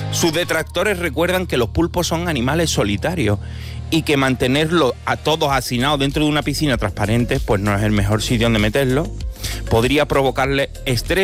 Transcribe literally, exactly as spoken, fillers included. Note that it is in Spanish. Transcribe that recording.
Sus detractores recuerdan que los pulpos son animales solitarios y que mantenerlos a todos hacinados dentro de una piscina transparente pues no es el mejor sitio donde meterlos. Podría provocarle estrés